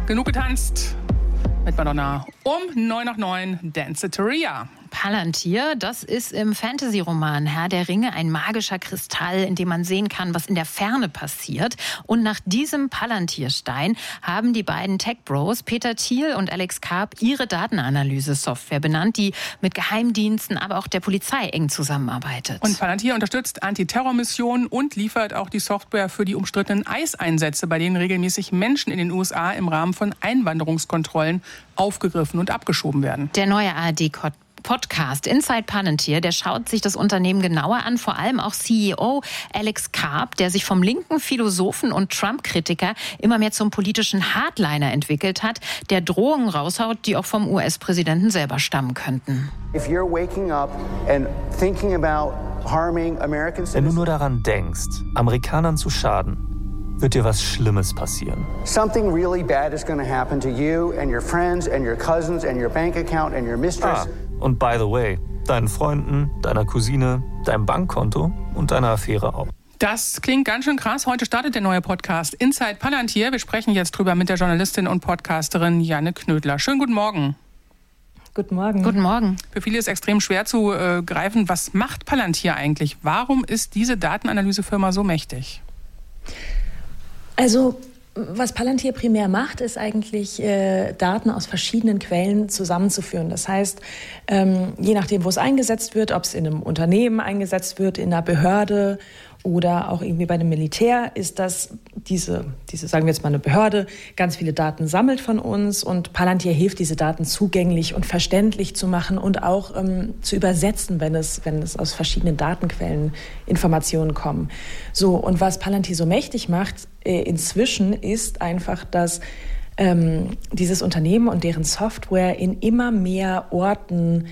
genug getanzt mit Madonna. Um 9:09 Danceteria. Palantir, das ist im Fantasy-Roman Herr der Ringe ein magischer Kristall, in dem man sehen kann, was in der Ferne passiert. Und nach diesem Palantir-Stein haben die beiden Tech-Bros Peter Thiel und Alex Karp ihre Datenanalyse-Software benannt, die mit Geheimdiensten, aber auch der Polizei eng zusammenarbeitet. Und Palantir unterstützt Antiterrormissionen und liefert auch die Software für die umstrittenen ICE-Einsätze, bei denen regelmäßig Menschen in den USA im Rahmen von Einwanderungskontrollen aufgegriffen und abgeschoben werden. Der neue ARD-Podcast Inside Palantir, der schaut sich das Unternehmen genauer an, vor allem auch CEO Alex Karp, der sich vom linken Philosophen und Trump-Kritiker immer mehr zum politischen Hardliner entwickelt hat, der Drohungen raushaut, die auch vom US-Präsidenten selber stammen könnten. Wenn du nur daran denkst, Amerikanern zu schaden, wird dir was Schlimmes passieren. Something really bad is going to happen to you and your friends and your cousins and your bank account and your mistress. Und by the way, deinen Freunden, deiner Cousine, deinem Bankkonto und deiner Affäre auch. Das klingt ganz schön krass. Heute startet der neue Podcast Inside Palantir. Wir sprechen jetzt drüber mit der Journalistin und Podcasterin Janne Knödler. Schönen guten Morgen. Guten Morgen. Guten Morgen. Für viele ist extrem schwer zu greifen. Was macht Palantir eigentlich? Warum ist diese Datenanalysefirma so mächtig? Also, was Palantir primär macht, ist eigentlich Daten aus verschiedenen Quellen zusammenzuführen. Das heißt, je nachdem, wo es eingesetzt wird, ob es in einem Unternehmen eingesetzt wird, in einer Behörde oder auch irgendwie bei einem Militär, ist das diese, sagen wir jetzt mal eine Behörde, ganz viele Daten sammelt von uns und Palantir hilft, diese Daten zugänglich und verständlich zu machen und auch zu übersetzen, wenn es aus verschiedenen Datenquellen Informationen kommen. So, und was Palantir so mächtig macht inzwischen ist einfach, dass dieses Unternehmen und deren Software in immer mehr Orten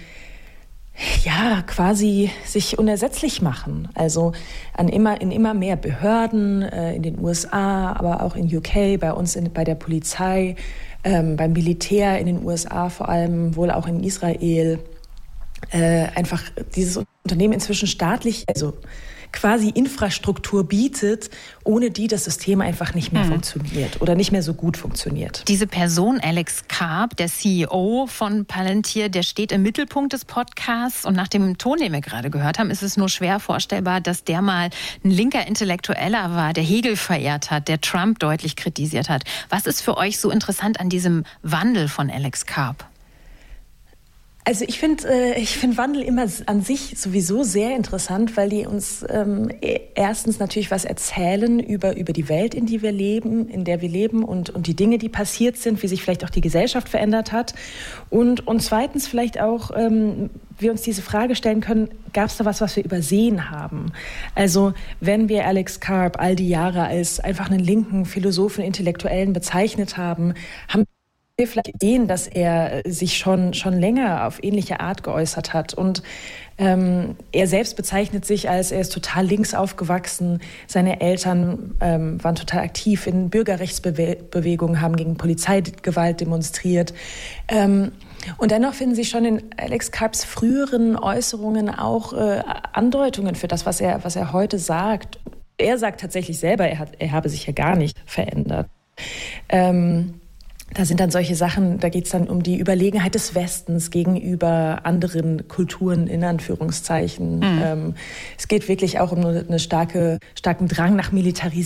quasi sich unersetzlich machen. Also in immer mehr Behörden, in den USA, aber auch in UK, bei uns bei der Polizei, beim Militär in den USA vor allem, wohl auch in Israel. Einfach dieses Unternehmen inzwischen staatlich, also quasi Infrastruktur bietet, ohne die das System einfach nicht mehr funktioniert oder nicht mehr so gut funktioniert. Diese Person, Alex Karp, der CEO von Palantir, der steht im Mittelpunkt des Podcasts. Und nach dem Ton, den wir gerade gehört haben, ist es nur schwer vorstellbar, dass der mal ein linker Intellektueller war, der Hegel verehrt hat, der Trump deutlich kritisiert hat. Was ist für euch so interessant an diesem Wandel von Alex Karp? Also ich finde Wandel immer an sich sowieso sehr interessant, weil die uns erstens natürlich was erzählen über die Welt, in der wir leben und die Dinge, die passiert sind, wie sich vielleicht auch die Gesellschaft verändert hat. Und zweitens vielleicht auch wir uns diese Frage stellen können, gab es da was wir übersehen haben? Also wenn wir Alex Karp all die Jahre als einfach einen linken Philosophen, Intellektuellen bezeichnet haben wir vielleicht sehen, dass er sich schon länger auf ähnliche Art geäußert hat. Und er selbst bezeichnet sich als, er ist total links aufgewachsen. Seine Eltern waren total aktiv in Bürgerrechtsbewegungen, haben gegen Polizeigewalt demonstriert. Und dennoch finden Sie schon in Alex Karps früheren Äußerungen auch Andeutungen für das, was er heute sagt. Er sagt tatsächlich selber, er habe sich ja gar nicht verändert. Da sind dann solche Sachen, da geht es dann um die Überlegenheit des Westens gegenüber anderen Kulturen, in Anführungszeichen. Es geht wirklich auch um einen starken Drang nach Militarisierung.